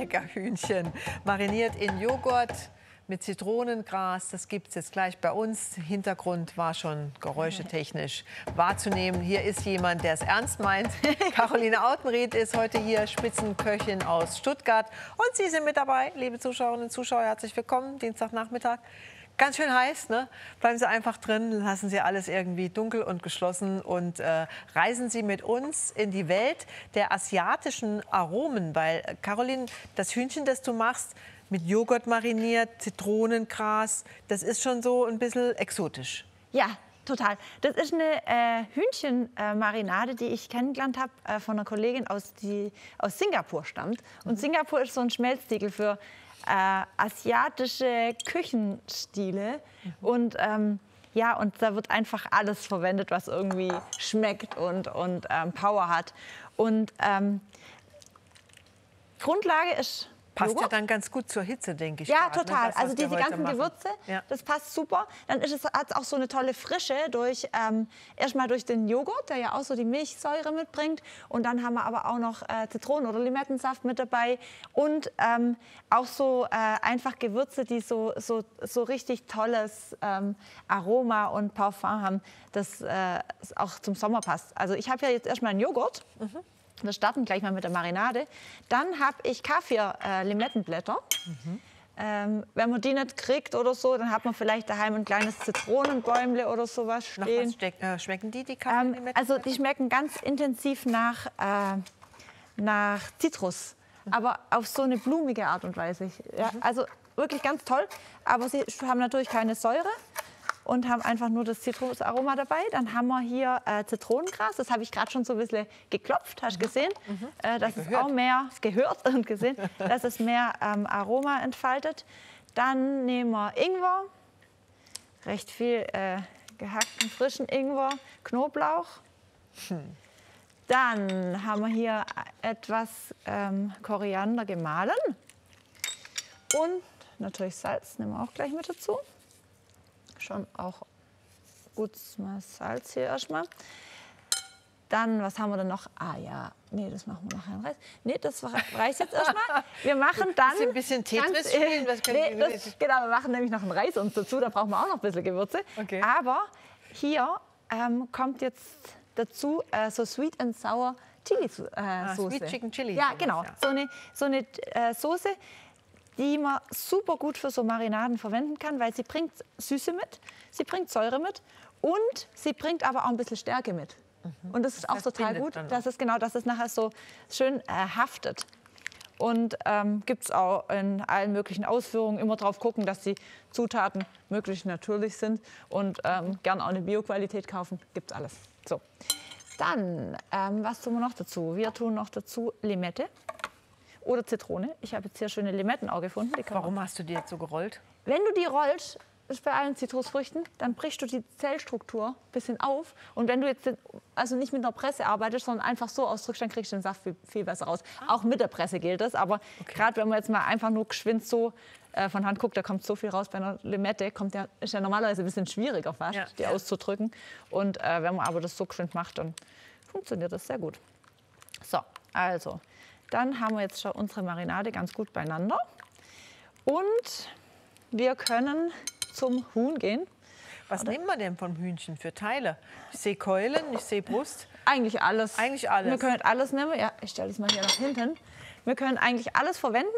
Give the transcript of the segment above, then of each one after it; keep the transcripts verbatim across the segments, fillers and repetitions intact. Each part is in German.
lecker Hühnchen. Mariniert in Joghurt mit Zitronengras. Das gibt es jetzt gleich bei uns. Hintergrund war schon geräuschetechnisch wahrzunehmen. Hier ist jemand, der es ernst meint. Caroline Autenrieth ist heute hier, Spitzenköchin aus Stuttgart. Und Sie sind mit dabei, liebe Zuschauerinnen und Zuschauer. Herzlich willkommen, Dienstagnachmittag. Ganz schön heiß, ne? Bleiben Sie einfach drin, lassen Sie alles irgendwie dunkel und geschlossen und äh, reisen Sie mit uns in die Welt der asiatischen Aromen. Weil, Caroline, das Hühnchen, das du machst, mit Joghurt mariniert, Zitronengras, das ist schon so ein bisschen exotisch. Ja, total. Das ist eine äh, Hühnchenmarinade, äh, die ich kennengelernt habe äh, von einer Kollegin, aus, die aus Singapur stammt. Und mhm. Singapur ist so ein Schmelztiegel für Äh, asiatische Küchenstile mhm. und ähm, ja, und da wird einfach alles verwendet, was irgendwie schmeckt und, und ähm, Power hat. Und ähm, Grundlage ist Passt Joghurt. Ja dann ganz gut zur Hitze, denke ich. Ja, grad, total. Ne? Das, also diese ganzen machen. Gewürze, ja. Das passt super. Dann ist es, hat es auch so eine tolle Frische durch ähm, erstmal durch den Joghurt, der ja auch so die Milchsäure mitbringt. Und dann haben wir aber auch noch äh, Zitronen- oder Limettensaft mit dabei. Und ähm, auch so äh, einfach Gewürze, die so, so, so richtig tolles ähm, Aroma und Parfum haben, das äh, auch zum Sommer passt. Also ich habe ja jetzt erstmal einen Joghurt. Mhm. Wir starten gleich mal mit der Marinade. Dann habe ich Kaffir-Limettenblätter. Äh, mhm. ähm, wenn man die nicht kriegt oder so, dann hat man vielleicht daheim ein kleines Zitronenbäumle oder sowas stehen. Nach was steck, äh, schmecken die, die Kaffir-Limettenblätter? Ähm, also die schmecken ganz intensiv nach, äh, nach Zitrus, mhm. aber auf so eine blumige Art und Weise. Ja, mhm. Also wirklich ganz toll, aber sie haben natürlich keine Säure. Und haben einfach nur das Zitrusaroma dabei. Dann haben wir hier äh, Zitronengras. Das habe ich gerade schon so ein bisschen geklopft, hast du gesehen? Mhm. Äh, das ist auch mehr gehört und gesehen, dass es mehr ähm, Aroma entfaltet. Dann nehmen wir Ingwer, recht viel äh, gehackten frischen Ingwer, Knoblauch. Hm. Dann haben wir hier etwas ähm, Koriander gemahlen. Und natürlich Salz nehmen wir auch gleich mit dazu. Schon auch gut Salz hier erstmal. Dann, was haben wir denn noch? Ah ja, nee, das machen wir nachher in Reis. Nee, das reicht jetzt erstmal. Wir machen dann... Ein bisschen Tetris spielen? Was nee, das, genau, wir machen nämlich noch einen Reis uns dazu. Da brauchen wir auch noch ein bisschen Gewürze. Okay. Aber hier ähm, kommt jetzt dazu äh, so Sweet and Sour Chili Soße. Äh, ah, Sweet Chicken Chili. Ja, genau. Ja. So eine, so eine äh, Soße, die man super gut für so Marinaden verwenden kann, weil sie bringt Süße mit, sie bringt Säure mit und sie bringt aber auch ein bisschen Stärke mit. Mhm. Und das ist auch das total gut, dass es, genau, dass es nachher so schön äh, haftet. Und ähm, gibt es auch in allen möglichen Ausführungen. Immer drauf gucken, dass die Zutaten möglichst natürlich sind und ähm, gern auch eine Bio-Qualität kaufen. Gibt's alles. So. Dann, ähm, was tun wir noch dazu? Wir tun noch dazu Limette. Oder Zitrone. Ich habe jetzt hier schöne Limetten auch gefunden. Die Warum hast du die jetzt so gerollt? Wenn du die rollst, ist bei allen Zitrusfrüchten, dann brichst du die Zellstruktur ein bisschen auf. Und wenn du jetzt also nicht mit einer Presse arbeitest, sondern einfach so ausdrückst, dann kriegst du den Saft viel, viel besser raus. Ah. Auch mit der Presse gilt das. Aber okay. Gerade wenn man jetzt mal einfach nur geschwind so äh, von Hand guckt, da kommt so viel raus. Bei einer Limette kommt ja, ist ja normalerweise ein bisschen schwieriger fast, ja. die auszudrücken. Und äh, wenn man aber das so geschwind macht, dann funktioniert das sehr gut. So, also... Dann haben wir jetzt schon unsere Marinade ganz gut beieinander. Und wir können zum Huhn gehen. Was Oder? nehmen wir denn vom Hühnchen für Teile? Ich sehe Keulen, ich sehe Brust. Eigentlich alles. Eigentlich alles. Wir können alles nehmen. Ja, ich stelle das mal hier nach hinten. Wir können eigentlich alles verwenden.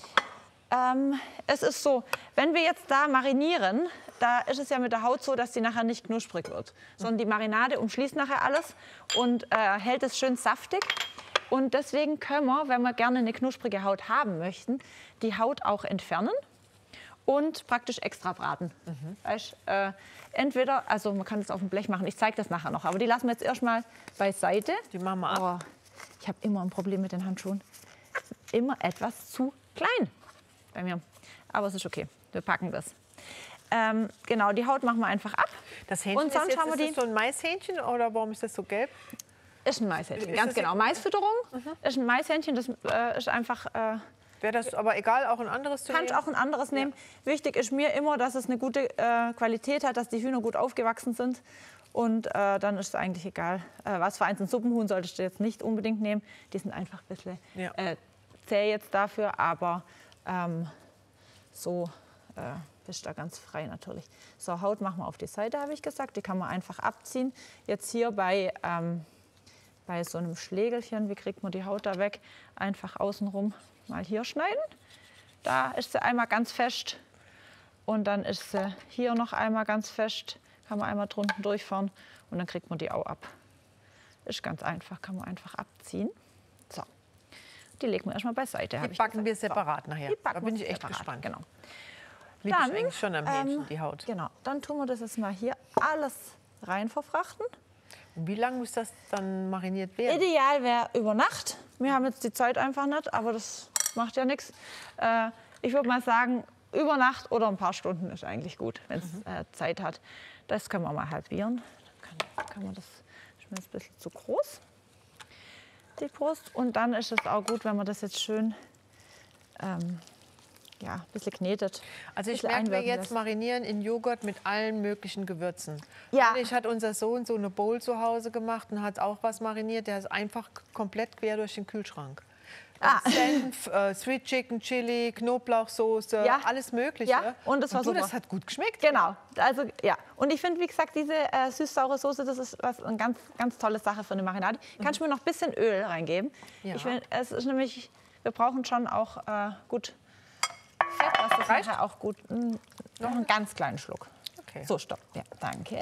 Ähm, es ist so, wenn wir jetzt da marinieren, da ist es ja mit der Haut so, dass sie nachher nicht knusprig wird. Sondern die Marinade umschließt nachher alles und äh, hält es schön saftig. Und deswegen können wir, wenn wir gerne eine knusprige Haut haben möchten, die Haut auch entfernen und praktisch extra braten. Mhm. Weißt, äh, entweder, also man kann es auf dem Blech machen, ich zeige das nachher noch, aber die lassen wir jetzt erstmal beiseite. Die machen wir ab. Oh, ich habe immer ein Problem mit den Handschuhen. Immer etwas zu klein bei mir. Aber es ist okay, wir packen das. Ähm, genau, die Haut machen wir einfach ab. Das Hähnchen und sonst ist, jetzt, haben wir ist die, das so ein Maishähnchen oder warum ist das so gelb? Ist ein Maishähnchen, ganz genau. Maisfütterung mhm. ist ein Maishähnchen, das äh, ist einfach... Äh, Wäre das aber egal, auch ein anderes zu nehmen? Kannst auch ein anderes nehmen. Ja. Wichtig ist mir immer, dass es eine gute äh, Qualität hat, dass die Hühner gut aufgewachsen sind. Und äh, dann ist es eigentlich egal, äh, was für eins. Ein Suppenhuhn solltest du jetzt nicht unbedingt nehmen. Die sind einfach ein bisschen ja. äh, zäh jetzt dafür, aber ähm, so äh, bist du da ganz frei natürlich. So, Haut machen wir auf die Seite, habe ich gesagt. Die kann man einfach abziehen. Jetzt hier bei, ähm, bei so einem Schlägelchen, wie kriegt man die Haut da weg? Einfach außenrum mal hier schneiden. Da ist sie einmal ganz fest. Und dann ist sie hier noch einmal ganz fest. Kann man einmal drunten durchfahren und dann kriegt man die auch ab. Ist ganz einfach, kann man einfach abziehen. So, die legen wir erstmal beiseite. Die backen wir separat so. nachher. Die backen Da bin ich wir echt separat, gespannt. Genau. Liebe Dann, ich eigentlich schon am Hähnchen, ähm, die Haut. Genau, dann tun wir das jetzt mal hier alles rein verfrachten. Und wie lange muss das dann mariniert werden? Ideal wäre über Nacht. Wir haben jetzt die Zeit einfach nicht, aber das macht ja nichts. Äh, ich würde mal sagen, über Nacht oder ein paar Stunden ist eigentlich gut, wenn es mhm. äh, Zeit hat. Das können wir mal halbieren. Dann kann, kann man das, ist mir jetzt ein bisschen zu groß, die Brust. Und dann ist es auch gut, wenn man das jetzt schön ähm, ja, ein bisschen knetet. Also ich merke mir jetzt lässt. Marinieren in Joghurt mit allen möglichen Gewürzen. Ja. Ich hat unser Sohn so eine Bowl zu Hause gemacht und hat auch was mariniert. Der ist einfach komplett quer durch den Kühlschrank. Ah. Senf, äh, Sweet Chicken, Chili, Knoblauchsoße, ja. alles Mögliche. Ja. Und das war und du, super. Das hat gut geschmeckt. Genau. Also ja. Und ich finde, wie gesagt, diese äh, süß-saure Soße, das ist was, eine ganz, ganz tolle Sache für eine Marinade. Mhm. Kannst du mir noch ein bisschen Öl reingeben? Ja. Ich find, es ist nämlich, wir brauchen schon auch äh, gut Fett, was das reicht nachher auch gut. Mh, noch einen ganz kleinen Schluck. Okay. So, stopp. Ja, danke.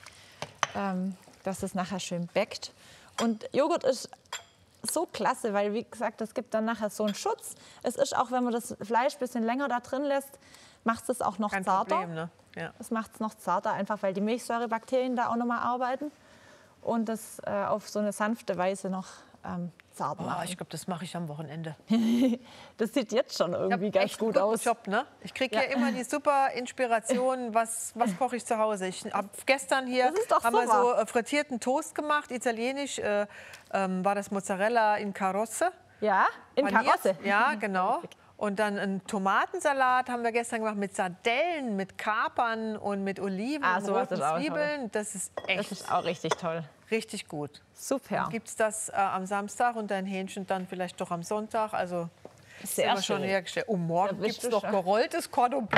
Ähm, dass es nachher schön backt. Und Joghurt ist so klasse, weil, wie gesagt, es gibt dann nachher so einen Schutz. Es ist auch, wenn man das Fleisch ein bisschen länger da drin lässt, macht es auch noch Kein zarter. Problem, ne? Ja. Das macht es noch zarter, einfach weil die Milchsäurebakterien da auch noch mal arbeiten und das äh, auf so eine sanfte Weise noch ähm, zart oh, machen. Ich glaube, das mache ich am Wochenende. Das sieht jetzt schon irgendwie ganz gut aus. Job, ne? Ich kriege Ja. ja immer die super Inspiration, was, was koche ich zu Hause. Ich habe gestern hier Das ist doch haben wir super. so äh, frittierten Toast gemacht, italienisch äh, ähm, war das Mozzarella in Carosse. Ja, in Paniert. Karosse. Ja, genau. Und dann einen Tomatensalat haben wir gestern gemacht mit Sardellen, mit Kapern und mit Oliven Ah, und sowas roten ist auch Zwiebeln. Das ist echt Das ist auch richtig toll. richtig gut. Super. Gibt es das äh, am Samstag und dein Hähnchen dann vielleicht doch am Sonntag? Also Sehr sind wir schon schön. hergestellt. Und Da morgen bist gibt es du noch schon. gerolltes Cordon Bleu.